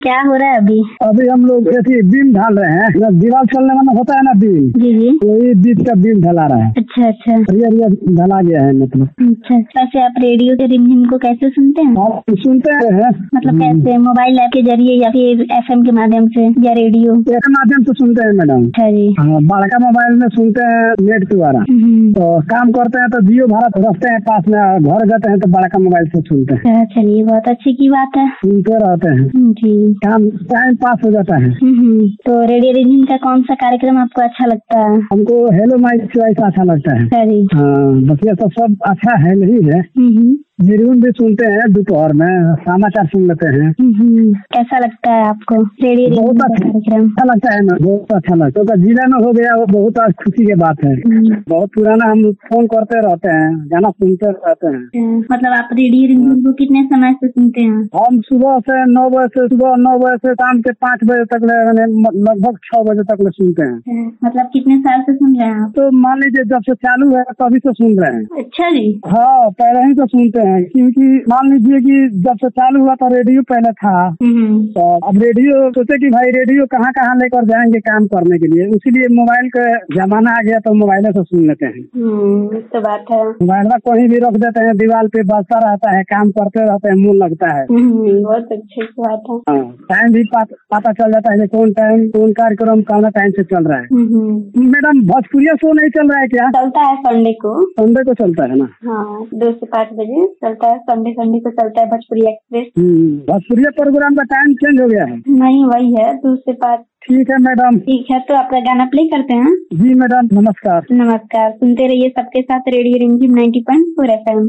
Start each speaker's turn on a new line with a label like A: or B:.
A: क्या हो रहा है अभी?
B: अभी हम लोग ऐसी बीम ढाल रहे हैं ना, दीवार चलने वाला होता है ना बीम।
A: जी जी।
B: वही बीच का बीम ढला रहा है।
A: अच्छा अच्छा।
B: रिया ढला गया है मतलब।
A: अच्छा, वैसे आप रेडियो के रिमझिम को कैसे सुनते हैं?
B: आप सुनते हैं?
A: मतलब कैसे, मोबाइल ऐप के जरिए या फिर FM के माध्यम से या रेडियो
B: के माध्यम से सुनते हैं मैडम।
A: अच्छा जी।
B: बड़का मोबाइल में सुनते हैं नेट द्वारा। तो काम करते हैं तो जियो भारत रखते हैं पास में, घर जाते हैं तो बड़का मोबाइल से सुनते हैं।
A: चलिए, बहुत अच्छी की बात है।
B: सुनते रहते हैं
A: जी।
B: काम टाइम पास हो जाता है।
A: तो रेडियो रिमझिम का कौन सा कार्यक्रम आपको अच्छा लगता है?
B: हमको हेलो माई चॉइस अच्छा लगता है। बस ये सब अच्छा है नहीं है। निर्गुण भी सुनते हैं दोपहर में, समाचार सुन लेते हैं।
A: कैसा लगता है आपको रेडियो
B: बहुत अच्छा लगता है ना, बहुत अच्छा लगता है। तो जिला में हो गया वो बहुत खुशी की बात है। बहुत पुराना हम फोन करते रहते हैं, गाना सुनते रहते हैं।
A: मतलब आप रेडियो रिमझिम को कितने समय से सुनते हैं?
B: हम सुबह से 9 बजे से सुबह 9 बजे से शाम के 5 बजे तक लगभग 6 बजे तक सुनते हैं।
A: मतलब कितने साल से सुन रहे हैं आप?
B: तो मान लीजिए जब से चालू है तभी से सुन रहे हैं।
A: अच्छा जी।
B: हाँ, पहले ही तो सुनते हैं, क्योंकि मान लीजिए कि जब से चालू हुआ तो रेडियो पहले था। तो अब रेडियो सोचे कि भाई रेडियो कहाँ कहाँ लेकर जाएंगे काम करने के लिए, इसीलिए मोबाइल का जमाना आ गया तो मोबाइल से सुन लेते हैं।
A: तो बात है,
B: मोबाइल में कहीं भी रख देते हैं, दीवार पे बजता रहता है, काम करते रहते हैं, मन लगता है।
A: बहुत अच्छी बात है।
B: टाइम भी पता चल जाता है कि कौन टाइम कौन कार्यक्रम कौन टाइम से चल रहा है। मैडम भोजपुरिया शो नहीं चल रहा है क्या?
A: चलता है संडे को।
B: संडे को चलता है ना?
A: हाँ, 2 से 5 बजे चलता है। संडे को चलता है भोजपुरी एक्सप्रेस।
B: भोजपुरिया प्रोग्राम का टाइम चेंज हो गया है?
A: नहीं, वही है 2 से 5।
B: ठीक है मैडम।
A: ठीक है, तो आपका गाना प्ले करते हैं।
B: जी मैडम, नमस्कार।
A: नमस्कार। सुनते रहिए सबके साथ रेडियो रिमझिम 90.4 FM।